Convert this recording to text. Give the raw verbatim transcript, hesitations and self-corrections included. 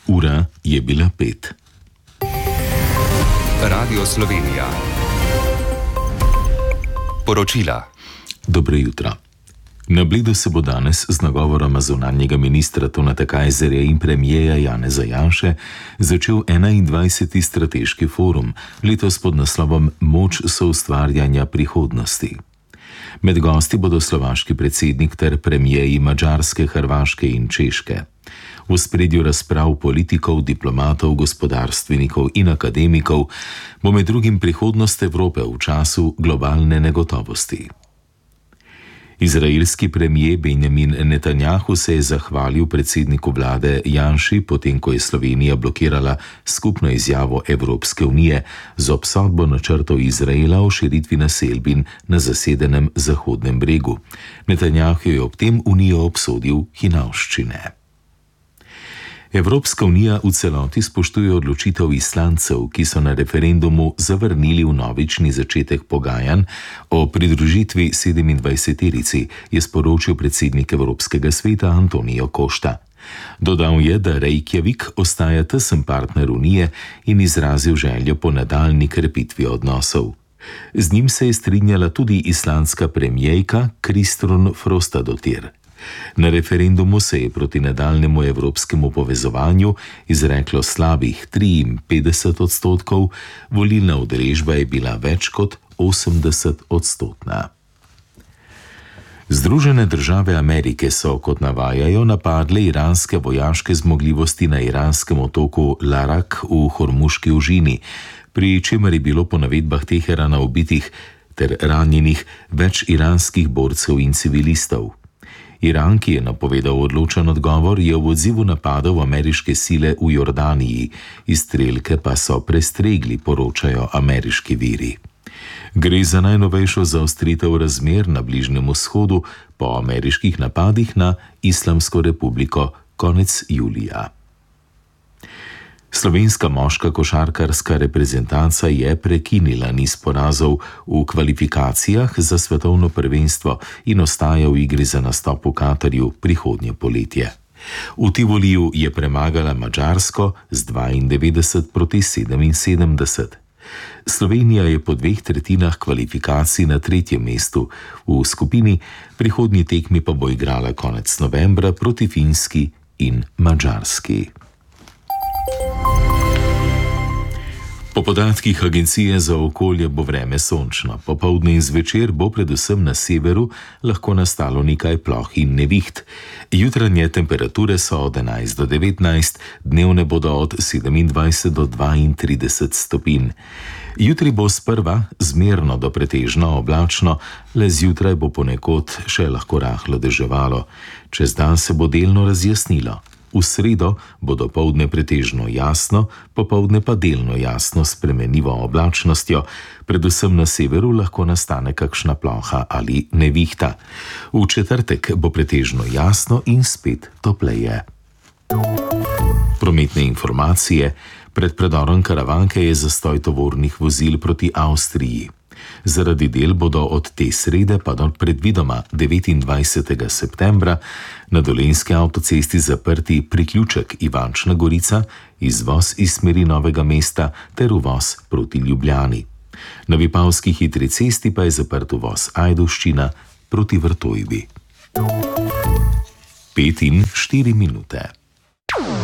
Ura je bila pet. Radio Slovenija. Poročila. Dobro jutro. Na Bledu se bo danes z nagovoroma zunanjega ministra Toneta Kajzerja in premijeja Janeza Janše začel enaindvajseti strateški forum, letos pod naslovom Moč soustvarjanja prihodnosti. Med gosti bodo slovaški predsednik ter premijeji Madžarske, Hrvaške in Češke. V ospredju razprav politikov, diplomatov, gospodarstvenikov in akademikov bo med drugim prihodnost Evrope v času globalne negotovosti. Izraelski premijer Benjamin Netanjahu se je zahvalil predsedniku vlade Janši, potem ko je Slovenija blokirala skupno izjavo Evropske unije z obsodbo načrtov Izraela o širitvi naselbin na zasedenem Zahodnem bregu. Netanjahu je ob tem unijo obsodil hinavščine. Evropska unija v celoti spoštuje odločitev Islandcev, ki so na referendumu zavrnili vnovični začetek pogajanj o pridružitvi sedemindvajseterici, je sporočil predsednik Evropskega sveta Antonijo Košta. Dodal je, da Reykjavik ostaja tesen partner unije in izrazil željo po nadaljnji krepitvi odnosov. Z njim se je strinjala tudi islandska premijejka Kristrún Frostadóttir. Na referendumu se je proti nadaljnemu evropskemu povezovanju izreklo slabih triinpetdeset odstotkov, volilna udeležba je bila več kot osemdeset odstotna. Združene države Amerike so, kot navajajo, napadle iranske vojaške zmogljivosti na iranskem otoku Larak v Hormuški ožini, pri čemer je bilo po navedbah Teherana ubitih ter ranjenih več iranskih borcev in civilistov. Iran, ki je napovedal odločen odgovor, je v odzivu napadal ameriške sile v Jordaniji, izstrelke pa so prestregli, poročajo ameriški viri. Gre za najnovejšo zaostritev razmer na Bližnjem vzhodu po ameriških napadih na Islamsko republiko konec julija. Slovenska moška košarkarska reprezentanca je prekinila niz porazov v kvalifikacijah za svetovno prvenstvo in ostaja v igri za nastop v Katarju prihodnje poletje. V Tivoliju je premagala Madžarsko z dvaindevetdeset proti sedeminsedemdeset. Slovenija je po dveh tretjinah kvalifikacij na tretjem mestu v skupini, prihodnji tekmi pa bo igrala konec novembra proti Finski in Madžarski. Po podatkih Agencije za okolje bo vreme sončno. Popoldne in zvečer bo predvsem na severu lahko nastalo nekaj ploh in neviht. Jutranje temperature so od enajst do devetnajst, dnevne bodo od sedemindvajset do dvaintrideset stopinj. Jutri bo sprva zmerno do pretežno oblačno, le zjutraj bo ponekod še lahko rahlo deževalo. Čez dan se bo delno razjasnilo. V sredo bo dopoldne pretežno jasno, popoldne pa delno jasno s spremenljivo oblačnostjo, predvsem na severu lahko nastane kakšna ploha ali nevihta. V četrtek bo pretežno jasno in spet topleje. Prometne informacije. Pred predorom Karavanke je zastoj tovornih vozil proti Avstriji. Zaradi del bodo od te srede pa do predvidoma devetindvajsetega septembra na Dolenjski avtocesti zaprti priključek Ivančna Gorica, izvoz iz smeri Novega mesta ter uvoz proti Ljubljani. Na Vipavski hitri cesti pa je zaprt uvoz Ajdovščina proti Vrtojbi. Pet in štiri minute.